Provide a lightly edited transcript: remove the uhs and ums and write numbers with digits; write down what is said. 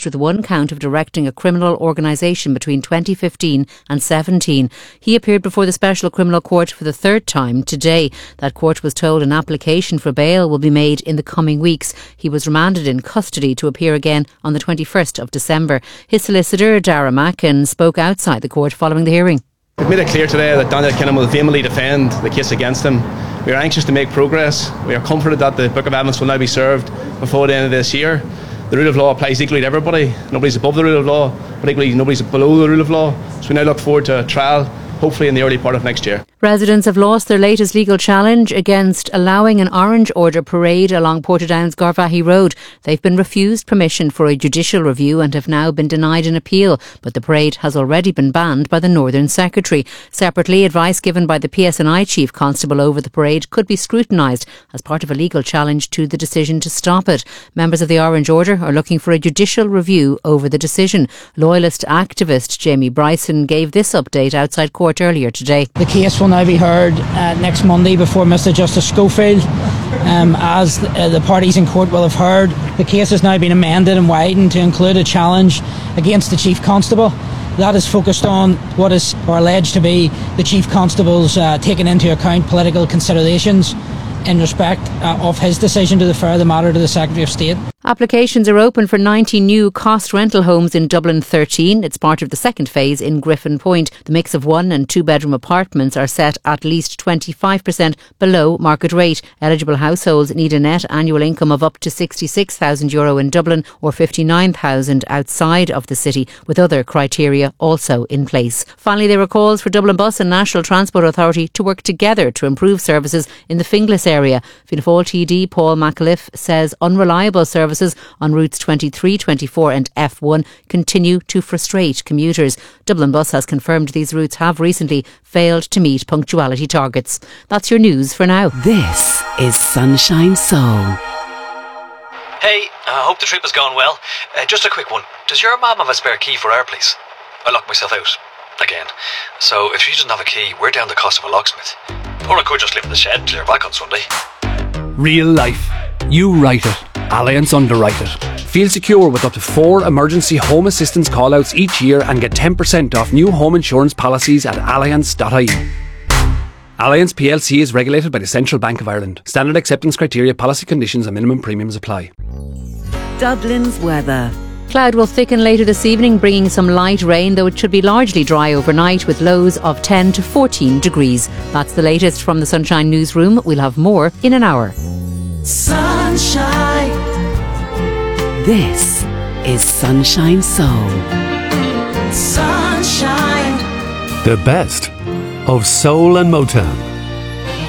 charged with one count of directing a criminal organisation between 2015 and 17. He appeared before the Special Criminal Court for the third time today. That court was told an application for bail will be made in the coming weeks. He was remanded in custody to appear again on the 21st of December. His solicitor, Dara Mackin, spoke outside the court following the hearing. We've made it clear today that Daniel Kinnan will vehemently defend the case against him. We are anxious to make progress. We are confident that the Book of Evidence will now be served before the end of this year. The rule of law applies equally to everybody. Nobody's above the rule of law, but equally nobody's below the rule of law. So we now look forward to a trial, hopefully in the early part of next year. Residents have lost their latest legal challenge against allowing an Orange Order parade along Portadown's Garvaghey Road. They've been refused permission for a judicial review and have now been denied an appeal, but the parade has already been banned by the Northern Secretary. Separately, advice given by the PSNI Chief Constable over the parade could be scrutinised as part of a legal challenge to the decision to stop it. Members of the Orange Order are looking for a judicial review over the decision. Loyalist activist Jamie Bryson gave this update outside court earlier today. The case will now be heard next Monday before Mr Justice Schofield. As the parties in court will have heard, the case has now been amended and widened to include a challenge against the Chief Constable. That is focused on what is or alleged to be the Chief Constable's taking into account political considerations in respect of his decision to defer the matter to the Secretary of State. Applications are open for 90 new cost rental homes in Dublin 13. It's part of the second phase in Griffin Point. The mix of 1 and 2 bedroom apartments are set at least 25% below market rate. Eligible households need a net annual income of up to €66,000 in Dublin or €59,000 outside of the city, with other criteria also in place. Finally, there were calls for Dublin Bus and National Transport Authority to work together to improve services in the Finglas area. Fianna Fáil TD Paul McAuliffe says unreliable services on routes 23, 24 and F1 continue to frustrate commuters. Dublin Bus has confirmed these routes have recently failed to meet punctuality targets. That's your news for now. This is Sunshine Soul. Hey, I hope the trip has gone well. Just a quick one. Does your mum have a spare key for our place? I locked myself out. Again. So if she doesn't have a key, we're down the cost of a locksmith. Or I could just live in the shed and clear back on Sunday. Real life. You write it. Allianz underwrite it. Feel secure with up to 4 emergency home assistance callouts each year and get 10% off new home insurance policies at allianz.ie. Allianz plc is regulated by the Central Bank of Ireland. Standard acceptance criteria, policy conditions and minimum premiums apply. Dublin's weather. Cloud will thicken later this evening, bringing some light rain, though it should be largely dry overnight with lows of 10 to 14 degrees. That's the latest from the Sunshine Newsroom. We'll have more in an hour. Sunshine. This is Sunshine Soul. Sunshine. The best of soul and Motown.